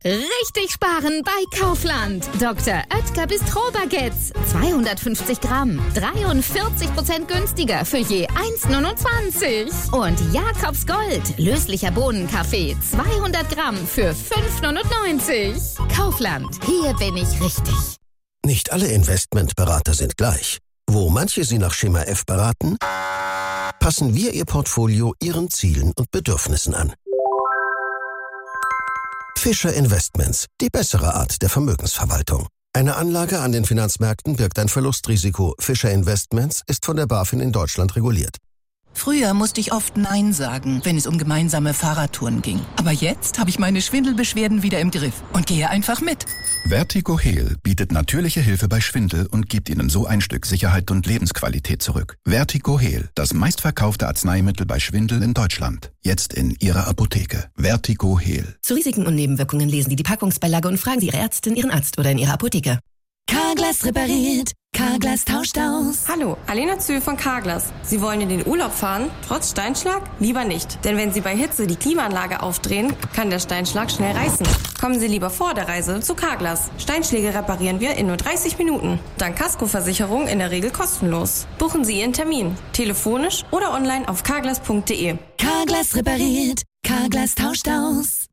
Richtig sparen bei Kaufland. Dr. Oetker Bistro-Baguettes. 250 Gramm. 43% günstiger für je 1,29. Und Jakobs Gold. Löslicher Bohnenkaffee. 200 Gramm für 5,99. Kaufland. Hier bin ich richtig. Nicht alle Investmentberater sind gleich. Wo manche Sie nach Schema F beraten, passen wir Ihr Portfolio Ihren Zielen und Bedürfnissen an. Fischer Investments, die bessere Art der Vermögensverwaltung. Eine Anlage an den Finanzmärkten birgt ein Verlustrisiko. Fischer Investments ist von der BaFin in Deutschland reguliert. Früher musste ich oft Nein sagen, wenn es um gemeinsame Fahrradtouren ging. Aber jetzt habe ich meine Schwindelbeschwerden wieder im Griff und gehe einfach mit. Vertigo Heal bietet natürliche Hilfe bei Schwindel und gibt Ihnen so ein Stück Sicherheit und Lebensqualität zurück. Vertigo Heal, das meistverkaufte Arzneimittel bei Schwindel in Deutschland. Jetzt in Ihrer Apotheke. Vertigo Heal. Zu Risiken und Nebenwirkungen lesen Sie die Packungsbeilage und fragen Sie Ihre Ärztin, Ihren Arzt oder in Ihrer Apotheke. Carglass repariert. Carglass tauscht aus. Hallo, Alena Zühl von Carglass. Sie wollen in den Urlaub fahren, trotz Steinschlag? Lieber nicht. Denn wenn Sie bei Hitze die Klimaanlage aufdrehen, kann der Steinschlag schnell reißen. Kommen Sie lieber vor der Reise zu Carglass. Steinschläge reparieren wir in nur 30 Minuten. Dank Kaskoversicherung in der Regel kostenlos. Buchen Sie Ihren Termin. Telefonisch oder online auf carglass.de. Carglass repariert. Carglass tauscht aus.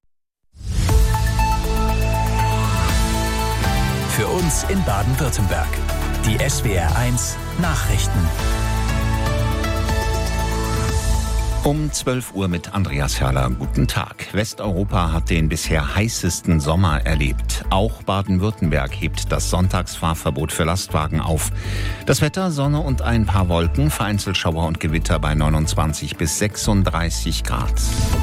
Für uns in Baden-Württemberg. Die SWR1 Nachrichten. Um 12 Uhr mit Andreas Herrler. Guten Tag. Westeuropa hat den bisher heißesten Sommer erlebt. Auch Baden-Württemberg hebt das Sonntagsfahrverbot für Lastwagen auf. Das Wetter, Sonne und ein paar Wolken, Vereinzelschauer und Gewitter bei 29 bis 36 Grad.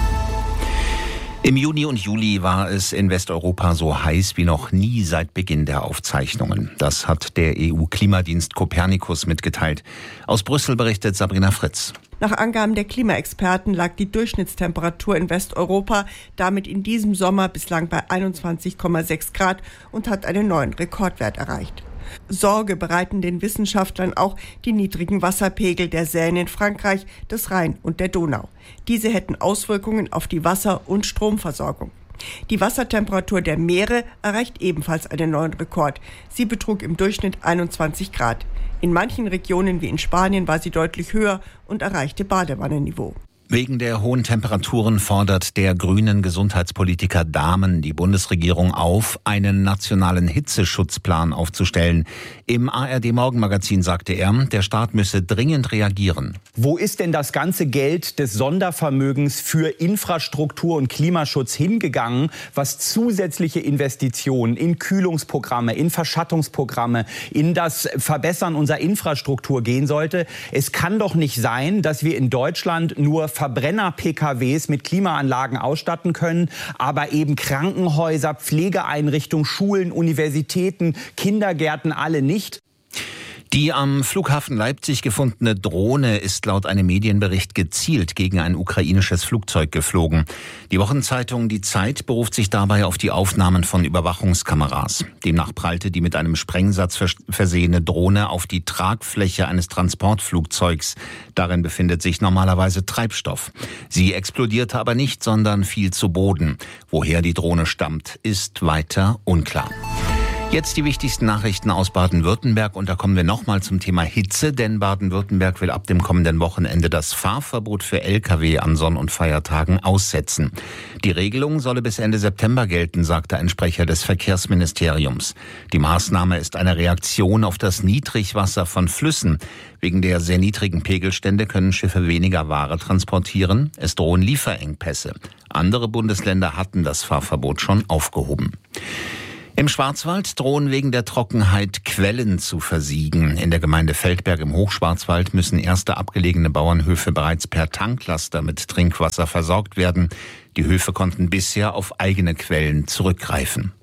Im Juni und Juli war es in Westeuropa so heiß wie noch nie seit Beginn der Aufzeichnungen. Das hat der EU-Klimadienst Copernicus mitgeteilt. Aus Brüssel berichtet Sabrina Fritz. Nach Angaben der Klimaexperten lag die Durchschnittstemperatur in Westeuropa damit in diesem Sommer bislang bei 21,6 Grad und hat einen neuen Rekordwert erreicht. Sorge bereiten den Wissenschaftlern auch die niedrigen Wasserpegel der Seine in Frankreich, des Rhein und der Donau. Diese hätten Auswirkungen auf die Wasser- und Stromversorgung. Die Wassertemperatur der Meere erreicht ebenfalls einen neuen Rekord. Sie betrug im Durchschnitt 21 Grad. In manchen Regionen wie in Spanien war sie deutlich höher und erreichte Badewannenniveau. Wegen der hohen Temperaturen fordert der grünen Gesundheitspolitiker Dahmen die Bundesregierung auf, einen nationalen Hitzeschutzplan aufzustellen. Im ARD-Morgenmagazin sagte er, der Staat müsse dringend reagieren. Wo ist denn das ganze Geld des Sondervermögens für Infrastruktur und Klimaschutz hingegangen, was zusätzliche Investitionen in Kühlungsprogramme, in Verschattungsprogramme, in das Verbessern unserer Infrastruktur gehen sollte? Es kann doch nicht sein, dass wir in Deutschland nur Verbrenner-PKWs mit Klimaanlagen ausstatten können, aber eben Krankenhäuser, Pflegeeinrichtungen, Schulen, Universitäten, Kindergärten alle nicht. Die am Flughafen Leipzig gefundene Drohne ist laut einem Medienbericht gezielt gegen ein ukrainisches Flugzeug geflogen. Die Wochenzeitung Die Zeit beruft sich dabei auf die Aufnahmen von Überwachungskameras. Demnach prallte die mit einem Sprengsatz versehene Drohne auf die Tragfläche eines Transportflugzeugs. Darin befindet sich normalerweise Treibstoff. Sie explodierte aber nicht, sondern fiel zu Boden. Woher die Drohne stammt, ist weiter unklar. Jetzt die wichtigsten Nachrichten aus Baden-Württemberg und da kommen wir nochmal zum Thema Hitze, denn Baden-Württemberg will ab dem kommenden Wochenende das Fahrverbot für Lkw an Sonn- und Feiertagen aussetzen. Die Regelung solle bis Ende September gelten, sagte ein Sprecher des Verkehrsministeriums. Die Maßnahme ist eine Reaktion auf das Niedrigwasser von Flüssen. Wegen der sehr niedrigen Pegelstände können Schiffe weniger Ware transportieren. Es drohen Lieferengpässe. Andere Bundesländer hatten das Fahrverbot schon aufgehoben. Im Schwarzwald drohen wegen der Trockenheit Quellen zu versiegen. In der Gemeinde Feldberg im Hochschwarzwald müssen erste abgelegene Bauernhöfe bereits per Tanklaster mit Trinkwasser versorgt werden. Die Höfe konnten bisher auf eigene Quellen zurückgreifen.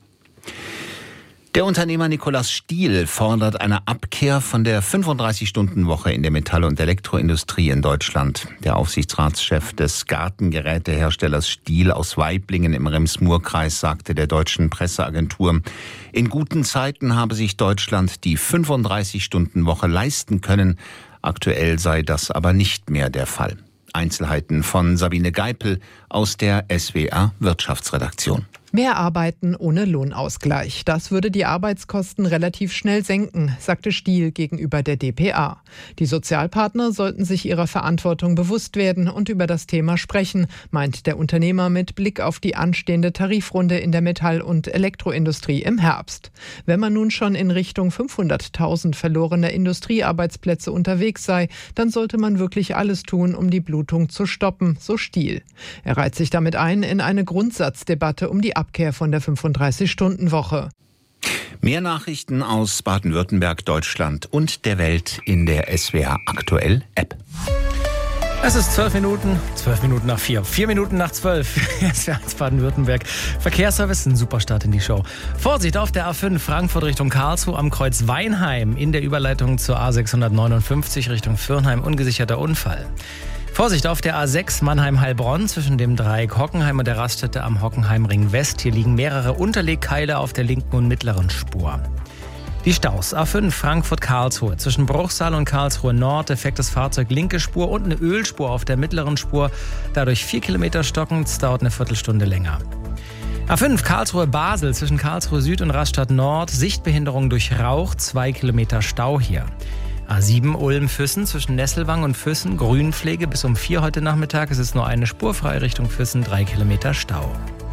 Der Unternehmer Nikolaus Stihl fordert eine Abkehr von der 35-Stunden-Woche in der Metall- und Elektroindustrie in Deutschland. Der Aufsichtsratschef des Gartengeräteherstellers Stihl aus Waiblingen im Rems-Murr-Kreis sagte der deutschen Presseagentur, in guten Zeiten habe sich Deutschland die 35-Stunden-Woche leisten können. Aktuell sei das aber nicht mehr der Fall. Einzelheiten von Sabine Geipel aus der SWR Wirtschaftsredaktion. Mehr Arbeiten ohne Lohnausgleich. Das würde die Arbeitskosten relativ schnell senken, sagte Stiel gegenüber der dpa. Die Sozialpartner sollten sich ihrer Verantwortung bewusst werden und über das Thema sprechen, meint der Unternehmer mit Blick auf die anstehende Tarifrunde in der Metall- und Elektroindustrie im Herbst. Wenn man nun schon in Richtung 500.000 verlorene Industriearbeitsplätze unterwegs sei, dann sollte man wirklich alles tun, um die Blutung zu stoppen, so Stiel. Er reiht sich damit ein in eine Grundsatzdebatte um die Abkehr von der 35-Stunden-Woche. Mehr Nachrichten aus Baden-Württemberg, Deutschland und der Welt in der SWR Aktuell App. Es ist 12 Minuten nach 4. 4 Minuten nach 12. SWR Baden-Württemberg. Verkehrsservice, ein super Start in die Show. Vorsicht auf der A5 Frankfurt Richtung Karlsruhe am Kreuz Weinheim in der Überleitung zur A659 Richtung Fürnheim. Ungesicherter Unfall. Vorsicht auf der A6 Mannheim-Heilbronn zwischen dem Dreieck Hockenheim und der Raststätte am Hockenheimring West. Hier liegen mehrere Unterlegkeile auf der linken und mittleren Spur. Die Staus A5 Frankfurt-Karlsruhe zwischen Bruchsal und Karlsruhe Nord. Defektes Fahrzeug linke Spur und eine Ölspur auf der mittleren Spur. Dadurch 4 Kilometer stockend, es dauert eine Viertelstunde länger. A5 Karlsruhe-Basel zwischen Karlsruhe Süd und Rastatt Nord. Sichtbehinderung durch Rauch, 2 Kilometer Stau hier. A7 Ulm-Füssen zwischen Nesselwang und Füssen, Grünpflege bis um 4 heute Nachmittag. Es ist nur eine Spur frei Richtung Füssen, 3 Kilometer Stau.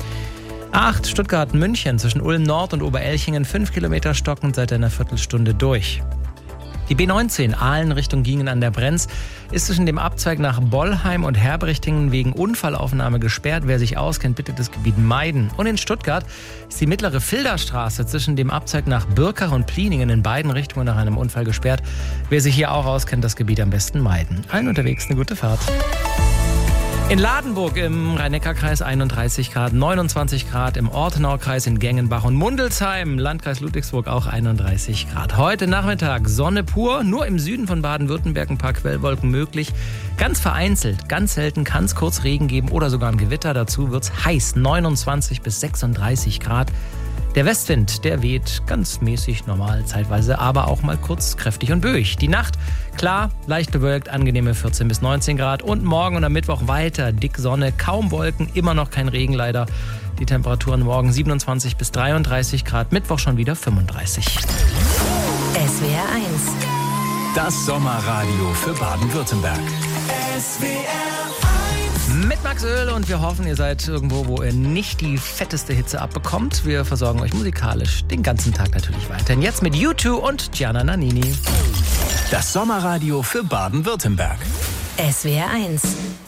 A8 Stuttgart-München zwischen Ulm Nord und Oberelchingen, 5 Kilometer stockend seit einer Viertelstunde durch. Die B19 Aalen Richtung Giengen an der Brenz ist zwischen dem Abzweig nach Bollheim und Herbrichtingen wegen Unfallaufnahme gesperrt. Wer sich auskennt, bitte das Gebiet meiden. Und in Stuttgart ist die mittlere Filderstraße zwischen dem Abzweig nach Birkach und Pliningen in beiden Richtungen nach einem Unfall gesperrt. Wer sich hier auch auskennt, das Gebiet am besten meiden. Allen unterwegs eine gute Fahrt. In Ladenburg im Rhein-Neckar-Kreis 31 Grad, 29 Grad im Ortenaukreis in Gengenbach und Mundelsheim, Landkreis Ludwigsburg auch 31 Grad. Heute Nachmittag Sonne pur, nur im Süden von Baden-Württemberg ein paar Quellwolken möglich. Ganz vereinzelt, ganz selten kann es kurz Regen geben oder sogar ein Gewitter. Dazu wird es heiß, 29 bis 36 Grad. Der Westwind, der weht ganz mäßig normal zeitweise, aber auch mal kurz kräftig und böig. Die Nacht, klar, leicht bewölkt, angenehme 14 bis 19 Grad. Und morgen und am Mittwoch weiter dick Sonne, kaum Wolken, immer noch kein Regen leider. Die Temperaturen morgen 27 bis 33 Grad, Mittwoch schon wieder 35. SWR 1. Das Sommerradio für Baden-Württemberg. Mit Max Öl und wir hoffen, ihr seid irgendwo, wo ihr nicht die fetteste Hitze abbekommt. Wir versorgen euch musikalisch den ganzen Tag natürlich weiterhin. Jetzt mit U2 und Gianna Nannini. Das Sommerradio für Baden-Württemberg. SWR 1.